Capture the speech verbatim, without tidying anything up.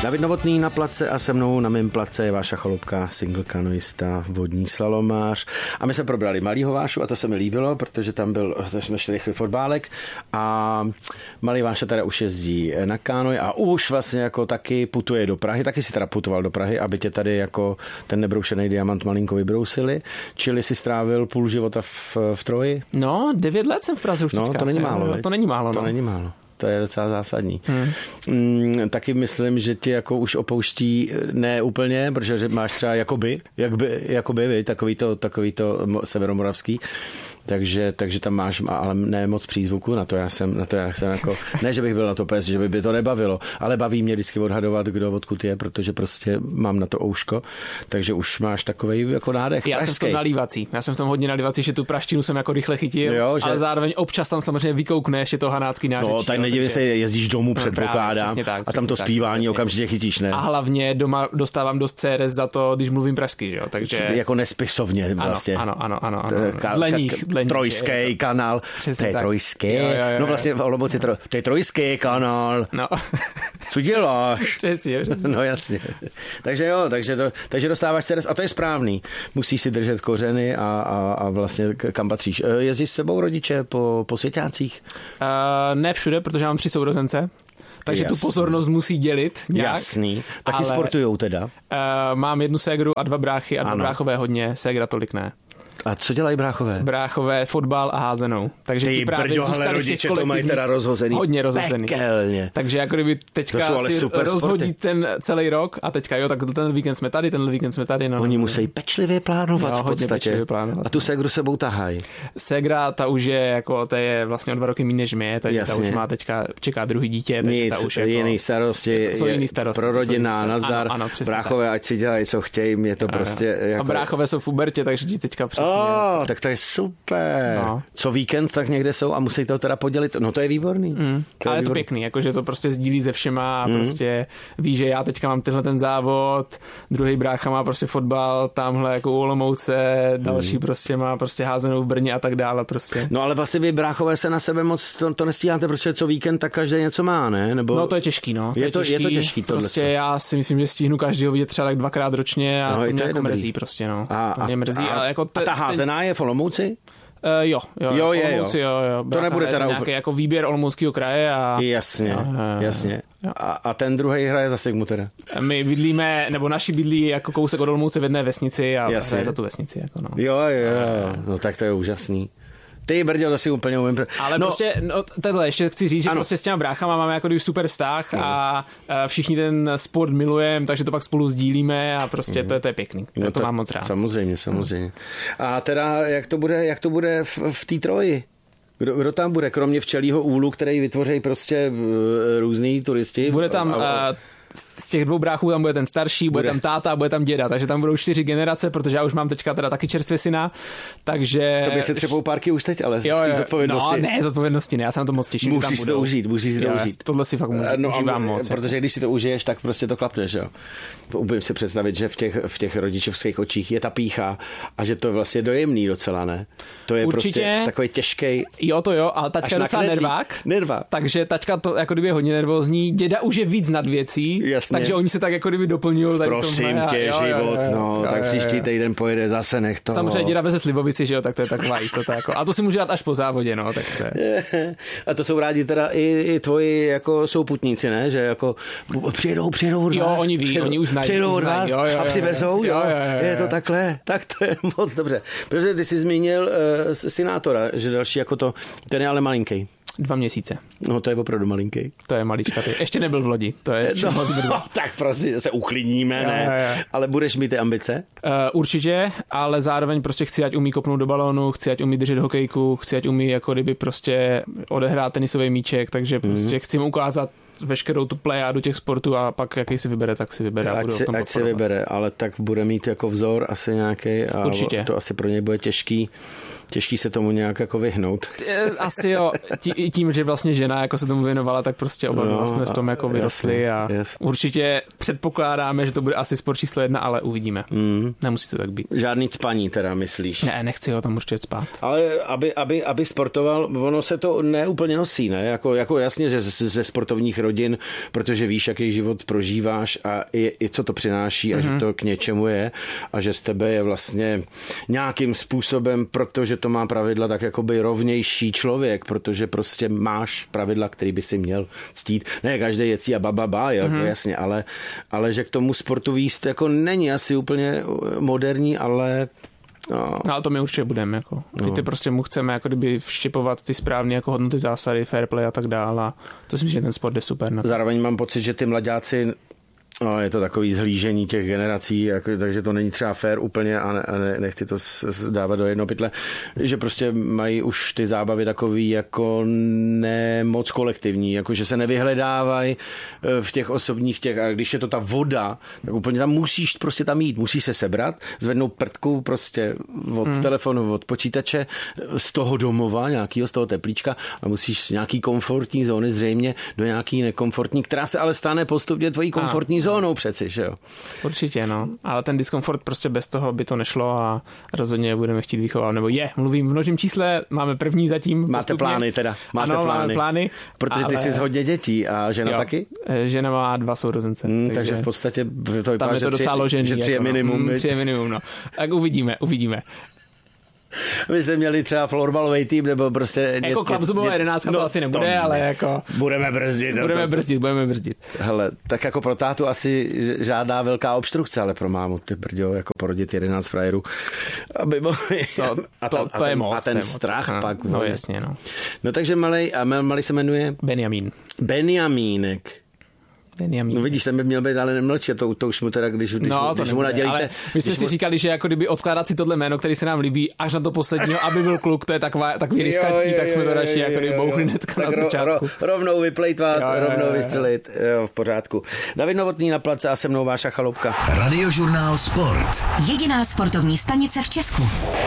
David Novotný na place a se mnou na mém place je Váša Chalupka, single kanoista, vodní slalomář. A my jsme probrali malýho Vášu a to se mi líbilo, protože tam byl, jsme šli rychlý fotbálek a malý Váša teda už jezdí na kánoj a už vlastně jako taky putuje do Prahy, taky si teda putoval do Prahy, aby tě tady jako ten nebroušený diamant malinko vybrousili, čili si strávil půl života v, v Troji? No, devět let jsem v Praze už no, teďka. To není málo, jo, to není málo. To no. není málo. To je docela zásadní. Hmm. Mm, taky myslím, že ti jako už opouští ne úplně, protože máš třeba jakoby, jakby, jakoby vy, takový to, takový to severomoravský, takže, takže tam máš, ale ne moc přízvuku, na to já jsem, na to já jsem jako, ne, že bych byl na to pes, že by by to nebavilo, ale baví mě vždycky odhadovat, kdo odkud je, protože prostě mám na to ouško, takže už máš takovej jako nádech. Já pražský. jsem v tom nalívací, já jsem v tom hodně nalívací, že tu praštinu jsem jako rychle chytil, jo, že... ale zároveň občas tam samozřejmě vykoukne ještě to hanácký nářečí. No, tady nedivím se, jezdíš domů, předpokládám, no, tak, a tam to tak, zpívání přesně. Okamžitě chytíš, ne? A hlavně doma dostávám dost C R S za to, když mluvím pražsky, že jo, takže... Jako nespisovně vlastně. Ano, ano, ano, ano. Ka- dleních, dleních, trojský kanál, přesně to je tak. trojský, Jo, jo, jo, no vlastně v Olomouci, tro, to je trojský kanál. No. Co děláš? Přesně, přesně. No jasně. Takže jo, takže, to, takže dostáváš C R S a to je správný. Musíš si držet kořeny a, a, a vlastně kam patříš. Jezdíš s tebou rodiče po, po svěťácích? Uh, ne všude, protože mám tři sourozence. Takže Jasný. tu pozornost musí dělit nějak. Jasný. Taky ale, sportujou teda? Uh, mám jednu ségru a dva bráchy a dva ano. bráchové hodně, ségra tolik ne. A co dělají bráchové? Bráchové fotbal a házenou. Takže ty, ty právě zůstali v těch to mají teda rozhozený. Hodně rozhozený. Pekelně. Takže jako kdyby teďka si rozhodí sporty. Ten celý rok a teďka jo, tak ten víkend jsme tady, ten víkend jsme tady. No, Oni no, musí pečlivě plánovat jo, v podstatě. Plánovat. A tu ségru sebou tahají. Ségra, ta už je jako, ta je vlastně o dva roky méně než my, takže Jasně. ta už má teďka, čeká druhý dítě, takže Nic, ta už jako, jiný starosti, jsou jiný starosti. Pro rodina, nazdar, ano, ano, bráchové, tak. Ať si dělají, co chtějí, mě to ano, prostě... Jako... A bráchové jsou v pubertě, takže ti teďka přesně... Oh, tak to je super. No. Co víkend, tak někde jsou a musí to teda podělit. No to je výborný. Mm. To je ale je výborný. to pěkný, jakože to prostě sdílí se všema a mm. prostě ví, že já teďka mám tenhle ten závod, druhý brácha má prostě fotbal, tamhle jako u Olomouce, další mm. prostě má prostě házenou v Brně a tak dále prostě. No ale vlastně vy bráchové se na sebe moc to, to nestíháte, protože co víkend, tak každý něco má, ne? Nebo... No to je těžký, no. To je, je, to, těžký, je to těžký tohle. Prostě já si myslím, že stihnu každýho vidět třeba tak dvakrát ročně a no, to mě to jako mrzí prostě, no. A, to mě mrzí. a, a, jako te, a ta házená ten... je v Olomouci? Uh, jo, jo, jo, je, Olomouci, jo, jo. To nebude teda nějaký jako výběr Olomouckého kraje a... Jasně, jo, jo, jasně. Jo. A, a ten druhý hraje za Sigmu teda? My bydlíme, nebo naši bydlí jako kousek od Olomouce v jedné vesnici a jasně. Hraje za tu vesnici. Jako no. Jo, jo, no tak to je úžasný. Ty brděl, to si úplně umím. Ale no, prostě, no, takhle, ještě chci říct, že ano. prostě s těma bráchama máme jako super vztah no. a, a všichni ten sport milujeme, takže to pak spolu sdílíme a prostě mm. to, to je pěkný. No to, to mám moc rád. Samozřejmě, samozřejmě. No. A teda, jak to bude, jak to bude v, v té Troji? Kdo, kdo tam bude, kromě včelího úlu, který vytvoří prostě uh, různý turisti? Bude tam... A, uh, z těch dvou bráchů tam bude ten starší, bude, bude tam táta, bude tam děda, takže tam budou čtyři generace, protože já už mám teďka teda taky čerstvě syna, takže... To by se třepou párky už teď, ale jo, z té zodpovědnosti. No ne, zodpovědnosti ne, já se na to moc těším. Musíš si to užít, musíš si to užít. Tohle si fakt můžu, no, užívám moc. Protože když si to užiješ, tak prostě to klapne, že jo. Umím si představit, že v těch, v těch rodičovských očích je ta pýcha a že to je vlastně dojemný docela, ne? To je určitě, prostě takový těžký. Jo, to jo, ale taťka je docela nervák. Nervák. Takže taťka to jako kdyby je hodně nervózní, děda už je víc nad věcí, jasně. Takže oni se tak jako kdyby doplňují. Prosím tě, jo, život, jo, jo, no, jo, tak jo, příští týden pojede zase, nech to. Samozřejmě děda veze Slivovici, že jo, tak to je taková jistota. Jako. A to si může dát až po závodě, no. Tak to je. A to jsou rádi teda i, i tvoji jako souputníci, ne? Že jako přijedou, přijedou od vás. Jo, oni ví, přijedou, oni už znají. Přijedou od vás jo, jo, a přivezou, jo, jo, jo, jo, jo. Je to takhle, tak to je moc dobře. Protože ty jsi zmínil uh, senátora, že další jako to, ten je ale malinký. Dva měsíce. No to je opravdu malinký. To je maličkatý. Ještě nebyl v lodi. To je no, moc brzo. Tak prosím, se uklidníme, jo, ne? Jo, jo. Ale budeš mít ty ambice? Uh, určitě, ale zároveň prostě chci, ať umí kopnout do balónu, chci, ať umí držet hokejku, chci, ať umí jako kdyby prostě odehrát tenisový míček, takže prostě mm-hmm. chci mu ukázat veškerou tu plejádu těch sportů a pak jaký si vybere, tak si vybere. Ať, si, ať si vybere, ale tak bude mít jako vzor asi nějaký a určitě. To asi pro něj bude těžký. těžký se tomu nějak jako vyhnout. Asi jo, tí, tím, že vlastně žena jako se tomu věnovala, tak prostě oba no, jsme v tom jako vyrostli jasný, a yes. určitě předpokládáme, že to bude asi sport číslo jedna, ale uvidíme. Mm. Nemusí to tak být. Žádný cpaní teda myslíš? Ne, nechci ho tam určitě spát. Ale aby, aby, aby sportoval, ono se to neúplně nosí, ne? Jako, jako jasně, že ze, ze sportovních rodin, protože víš, jaký život prožíváš a i, i co to přináší a mm-hmm. že to k něčemu je a že z tebe je vlastně nějakým způsobem, protože to má pravidla, tak jakoby rovnější člověk, protože prostě máš pravidla, který by si měl ctít. Ne, každý jecí a bababa, jako mm-hmm. jasně, ale, ale že k tomu sportu výst jako není asi úplně moderní, ale no. no ale to my určitě budeme, jako. No. Ty prostě mu chceme jako kdyby vštěpovat ty správné jako hodnoty, zásady, fair play a tak dále. A to si myslím, že ten sport je super. Na to. Zároveň mám pocit, že ty mladáci no, je to takový zhlížení těch generací, jako, takže to není třeba fair úplně a, ne, a ne, nechci to dávat do jednoho pytle, že prostě mají už ty zábavy takový jako ne moc kolektivní, jako že se nevyhledávají v těch osobních těch, a když je to ta voda, tak úplně tam musíš prostě tam jít, musíš se sebrat, zvednout prdku prostě od hmm. telefonu, od počítače, z toho domova, nějakýho, z toho teplíčka a musíš z nějaký komfortní zóny zřejmě do nějaký nekomfortní, která se ale stane postupně tvojí komfortní zónou přeci, že jo? Určitě, no. Ale ten diskomfort prostě bez toho by to nešlo a rozhodně budeme chtít vychovat. Nebo je, mluvím v množím čísle, máme první zatím. Máte postupně. plány teda? Máte ano, plány. máme plány. Protože ty ale... jsi hodně dětí a žena jo, taky? Žena má dva sourozence. Hmm, takže... takže v podstatě to vypadá, tam je to docela ložený. Že tři je jako, minimum. No. Tři je minimum, no. Tak uvidíme, uvidíme. Vy jste měli třeba florbalový tým, nebo prostě... Jako klapzubová jedenáctka to no, asi nebude, to ale jako... Budeme brzdit. Budeme to, brzdit, budeme brzdit. Hele, tak jako pro tátu asi žádná velká obstrukce, ale pro mámu, ty brďo, jako porodit jedenáct frajerů, aby mohli... To, a, to, a, to ten, je moc. A ten moc. strach a, pak... No jasně, no. No takže malej, a malý se jmenuje? Benjamin. Benjamínek. Benjamin. No vidíš, ten by měl být ale nemlčet, to, to už mu teda, když, když, no, když nebude, mu nadělíte... Ale my jsme si mu... říkali, že jako kdyby odkládat si tohle jméno, který se nám líbí, až na to posledního, aby byl kluk, to je taková, takový riskantní, tak jsme to radši jako kdyby bouchli hnedka na začátku. Ro, rovnou vyplejtvat, jo, jo, rovnou jo, jo. vystřelit, jo, v pořádku. David Novotný na place a se mnou Váša Chaloupka. Radiožurnál Sport. Jediná sportovní stanice v Česku.